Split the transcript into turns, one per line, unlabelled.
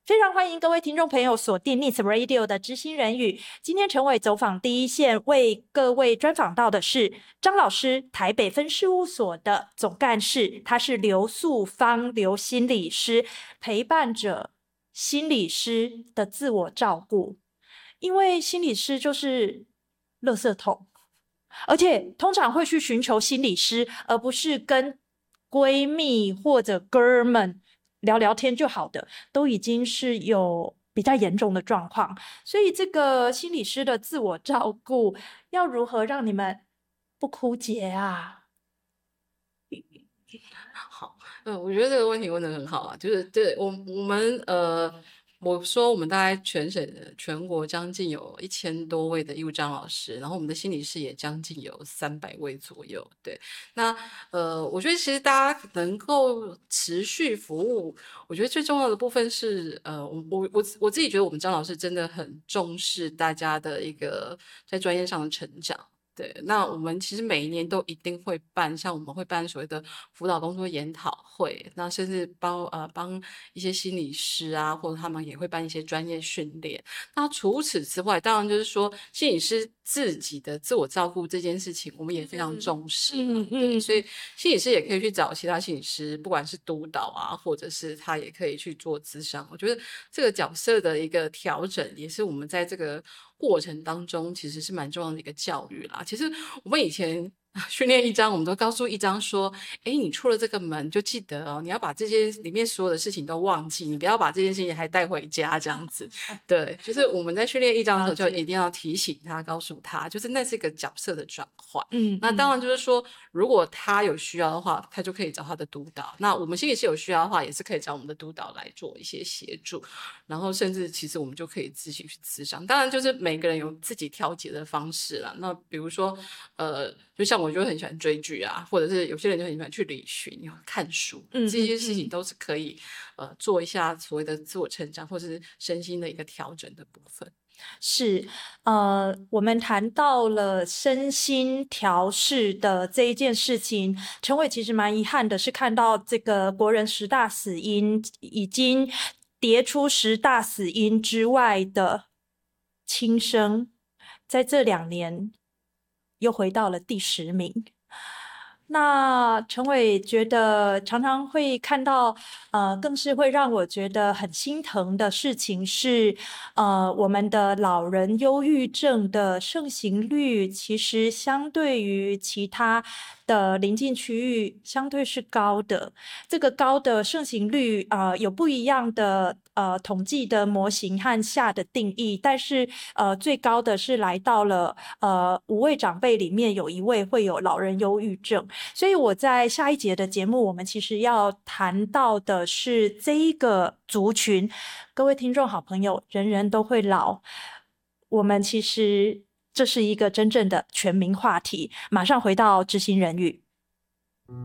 非常欢迎各位听众朋友锁定 Needs Radio 的知心人语。今天陈伟走访第一线，为各位专访到的是张老师，台北分事务所的总干事，他是刘素芳刘心理师，陪伴着心理师的自我照顾。因为心理师就是垃圾桶，而且通常会去寻求心理师，而不是跟闺蜜或者哥们聊聊天就好的，都已经是有比较严重的状况。所以这个心理师的自我照顾要如何让你们不枯竭啊？
好，我觉得这个问题问得很好啊，就是对我们我说我们大概全国将近有1000多位的义务张老师，然后我们的心理师也将近有300位左右。对，那我觉得其实大家能够持续服务，我觉得最重要的部分是我自己觉得我们张老师真的很重视大家的一个在专业上的成长。对，那我们其实每一年都一定会办，像我们会办所谓的辅导工作研讨会，那甚至帮一些心理师啊，或者他们也会办一些专业训练。那除此之外，当然就是说心理师自己的自我照顾这件事情，我们也非常重视。所以心理师也可以去找其他心理师，不管是督导啊，或者是他也可以去做咨商。我觉得这个角色的一个调整，也是我们在这个过程当中其实是蛮重要的一个教育啦。其实我们以前训练一章，我们都告诉一章说，你出了这个门就记得哦，你要把这些里面所有的事情都忘记，你不要把这件事情还带回家这样子。对，就是我们在训练一章的时候就一定要提醒他，告诉他，就是那是一个角色的转换。那当然就是说，如果他有需要的话，他就可以找他的督导。那我们心理师有需要的话，也是可以找我们的督导来做一些协助。然后甚至其实我们就可以自行去咨商。当然就是每个人有自己调节的方式啦。那比如说就像我就很喜欢追剧啊，或者是有些人就很喜欢去旅行、看书，这些事情都是可以做一下所谓的自我成长或是身心的一个调整的部分。
是，我们谈到了身心调试的这一件事情，陈伟其实蛮遗憾的，是看到这个国人10大死因已经跌出10大死因之外的轻生，在这2年又回到了第10名。那陈伟觉得常常会看到，更是会让我觉得很心疼的事情是，我们的老人忧郁症的盛行率，其实相对于其他的邻近区域相对是高的。这个高的盛行率，有不一样的统计的模型和下的定义，但是最高的是来到了5位长辈里面有1位会有老人忧郁症。所以我在下一节的节目，我们其实要谈到的是这一个族群。各位听众好朋友，人人都会老，我们其实这是一个真正的全民话题。马上回到知心人语。